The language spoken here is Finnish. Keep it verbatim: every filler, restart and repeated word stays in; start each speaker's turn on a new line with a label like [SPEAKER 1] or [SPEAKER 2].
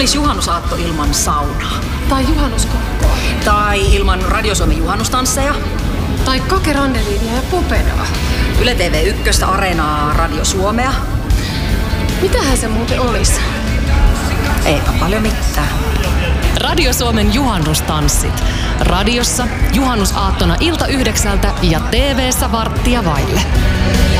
[SPEAKER 1] Olis juhannusaatto ilman saunaa.
[SPEAKER 2] Tai juhannuskokkoa.
[SPEAKER 1] Tai ilman Radio Suomen juhannustansseja.
[SPEAKER 2] Tai kakerandeliinia ja popedaa.
[SPEAKER 1] Yle T V yksi, Areenaa, Radio Suomea.
[SPEAKER 2] Mitähän se muuten olisi?
[SPEAKER 1] Eipä paljon mitään.
[SPEAKER 3] Radio Suomen juhannustanssit. Radiossa juhannusaattona ilta yhdeksältä ja T V:ssä varttia vaille.